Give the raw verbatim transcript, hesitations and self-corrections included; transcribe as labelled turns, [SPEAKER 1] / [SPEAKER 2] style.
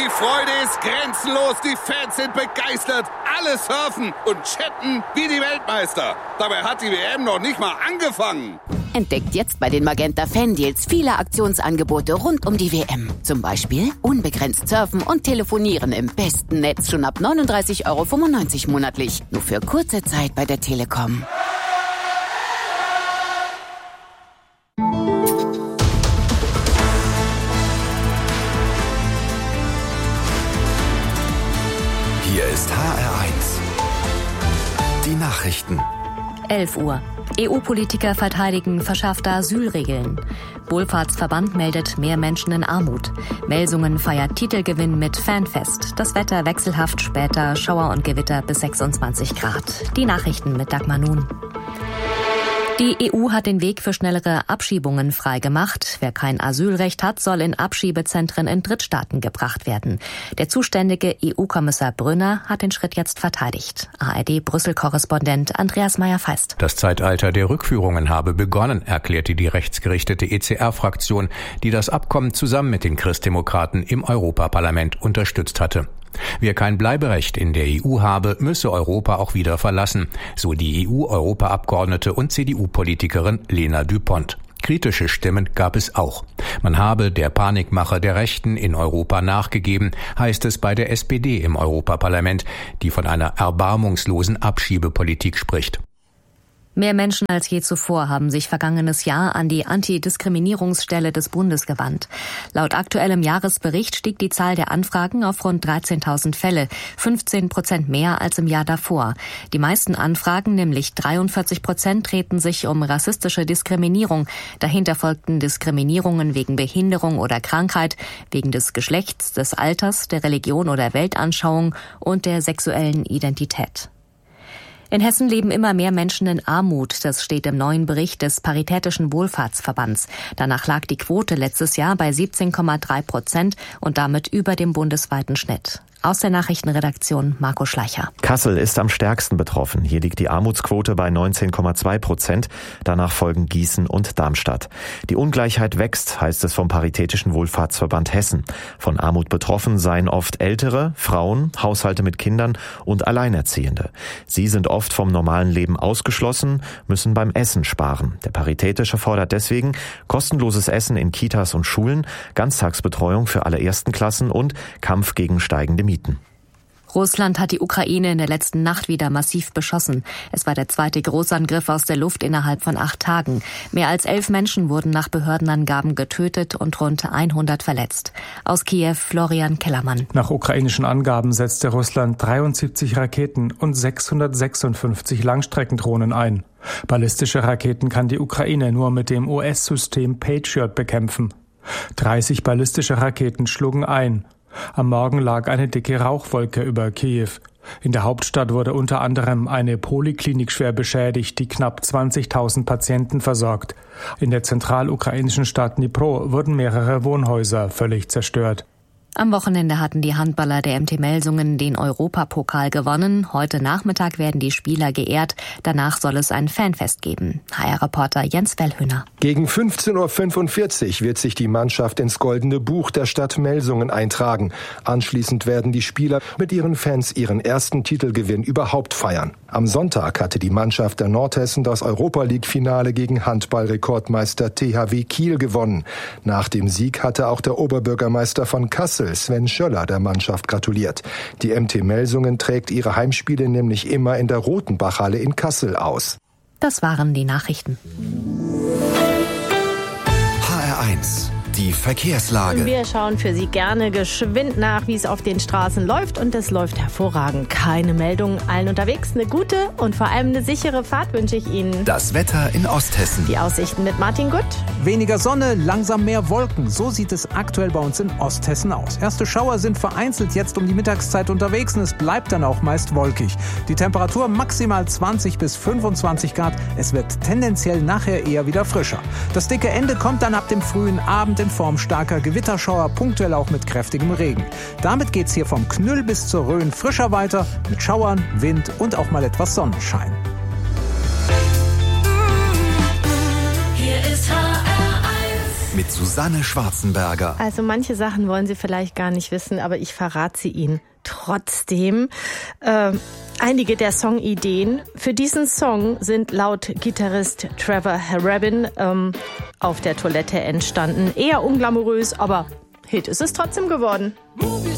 [SPEAKER 1] Die Freude ist grenzenlos, die Fans sind begeistert, alle surfen und chatten wie die Weltmeister. Dabei hat die W M noch nicht mal angefangen.
[SPEAKER 2] Entdeckt jetzt bei den Magenta Fan-Deals viele Aktionsangebote rund um die W M. Zum Beispiel unbegrenzt surfen und telefonieren im besten Netz schon ab neununddreißig Euro fünfundneunzig monatlich. Nur für kurze Zeit bei der Telekom.
[SPEAKER 3] Hier ist H R eins. Die Nachrichten.
[SPEAKER 4] elf Uhr. E U-Politiker verteidigen verschärfte Asylregeln. Wohlfahrtsverband meldet mehr Menschen in Armut. Melsungen feiert Titelgewinn mit Fanfest. Das Wetter wechselhaft, später Schauer und Gewitter bis sechsundzwanzig Grad. Die Nachrichten mit Dagmar Nun. Die E U hat den Weg für schnellere Abschiebungen freigemacht. Wer kein Asylrecht hat, soll in Abschiebezentren in Drittstaaten gebracht werden. Der zuständige E U-Kommissar Brünner hat den Schritt jetzt verteidigt. A R D-Brüssel-Korrespondent Andreas Meyer-Feist.
[SPEAKER 5] Das Zeitalter der Rückführungen habe begonnen, erklärte die rechtsgerichtete E C R-Fraktion, die das Abkommen zusammen mit den Christdemokraten im Europaparlament unterstützt hatte. Wer kein Bleiberecht in der E U habe, müsse Europa auch wieder verlassen, so die E U-Europaabgeordnete und C D U-Politikerin Lena Düpont. Kritische Stimmen gab es auch. Man habe der Panikmache der Rechten in Europa nachgegeben, heißt es bei der S P D im Europaparlament, die von einer erbarmungslosen Abschiebepolitik spricht.
[SPEAKER 4] Mehr Menschen als je zuvor haben sich vergangenes Jahr an die Antidiskriminierungsstelle des Bundes gewandt. Laut aktuellem Jahresbericht stieg die Zahl der Anfragen auf rund dreizehntausend Fälle, fünfzehn Prozent mehr als im Jahr davor. Die meisten Anfragen, nämlich dreiundvierzig Prozent, drehten sich um rassistische Diskriminierung. Dahinter folgten Diskriminierungen wegen Behinderung oder Krankheit, wegen des Geschlechts, des Alters, der Religion oder Weltanschauung und der sexuellen Identität. In Hessen leben immer mehr Menschen in Armut. Das steht im neuen Bericht des Paritätischen Wohlfahrtsverbands. Danach lag die Quote letztes Jahr bei siebzehn Komma drei Prozent und damit über dem bundesweiten Schnitt. Aus der Nachrichtenredaktion Marco Schleicher.
[SPEAKER 6] Kassel ist am stärksten betroffen. Hier liegt die Armutsquote bei neunzehn Komma zwei Prozent. Danach folgen Gießen und Darmstadt. Die Ungleichheit wächst, heißt es vom Paritätischen Wohlfahrtsverband Hessen. Von Armut betroffen seien oft Ältere, Frauen, Haushalte mit Kindern und Alleinerziehende. Sie sind oft vom normalen Leben ausgeschlossen, müssen beim Essen sparen. Der Paritätische fordert deswegen kostenloses Essen in Kitas und Schulen, Ganztagsbetreuung für alle ersten Klassen und Kampf gegen steigende Mieten.
[SPEAKER 4] Russland hat die Ukraine in der letzten Nacht wieder massiv beschossen. Es war der zweite Großangriff aus der Luft innerhalb von acht Tagen. Mehr als elf Menschen wurden nach Behördenangaben getötet und rund hundert verletzt. Aus Kiew Florian Kellermann.
[SPEAKER 7] Nach ukrainischen Angaben setzte Russland dreiundsiebzig Raketen und sechshundertsechsundfünfzig Langstreckendrohnen ein. Ballistische Raketen kann die Ukraine nur mit dem U S-System Patriot bekämpfen. dreißig ballistische Raketen schlugen ein. Am Morgen lag eine dicke Rauchwolke über Kiew. In der Hauptstadt wurde unter anderem eine Poliklinik schwer beschädigt, die knapp zwanzigtausend Patienten versorgt. In der zentralukrainischen Stadt Dnipro wurden mehrere Wohnhäuser völlig zerstört.
[SPEAKER 4] Am Wochenende hatten die Handballer der M T Melsungen den Europapokal gewonnen. Heute Nachmittag werden die Spieler geehrt. Danach soll es ein Fanfest geben. H R-Reporter Jens Wellhöhner.
[SPEAKER 8] Gegen fünfzehn Uhr fünfundvierzig wird sich die Mannschaft ins Goldene Buch der Stadt Melsungen eintragen. Anschließend werden die Spieler mit ihren Fans ihren ersten Titelgewinn überhaupt feiern. Am Sonntag hatte die Mannschaft der Nordhessen das Europa-League-Finale gegen Handball-Rekordmeister T H W Kiel gewonnen. Nach dem Sieg hatte auch der Oberbürgermeister von Kassel, Sven Schöller, der Mannschaft gratuliert. Die M T Melsungen trägt ihre Heimspiele nämlich immer in der Rotenbachhalle in Kassel aus.
[SPEAKER 4] Das waren die Nachrichten.
[SPEAKER 3] H R eins. Die Verkehrslage.
[SPEAKER 9] Wir schauen für Sie gerne geschwind nach, wie es auf den Straßen läuft. Und es läuft hervorragend. Keine Meldungen, allen unterwegs. Eine gute und vor allem eine sichere Fahrt wünsche ich Ihnen.
[SPEAKER 3] Das Wetter in Osthessen.
[SPEAKER 9] Die Aussichten mit Martin Gutt.
[SPEAKER 10] Weniger Sonne, langsam mehr Wolken. So sieht es aktuell bei uns in Osthessen aus. Erste Schauer sind vereinzelt jetzt um die Mittagszeit unterwegs und es bleibt dann auch meist wolkig. Die Temperatur maximal zwanzig bis fünfundzwanzig Grad. Es wird tendenziell nachher eher wieder frischer. Das dicke Ende kommt dann ab dem frühen Abend in Form starker Gewitterschauer, punktuell auch mit kräftigem Regen. Damit geht's hier vom Knüll bis zur Rhön frischer weiter, mit Schauern, Wind und auch mal etwas Sonnenschein.
[SPEAKER 11] Hier ist H R eins.
[SPEAKER 3] mit Susanne Schwarzenberger.
[SPEAKER 9] Also manche Sachen wollen Sie vielleicht gar nicht wissen, aber ich verrate sie Ihnen trotzdem. Äh, einige der Songideen für diesen Song sind laut Gitarrist Trevor Rabin ähm, auf der Toilette entstanden. Eher unglamourös, aber Hit ist es trotzdem geworden.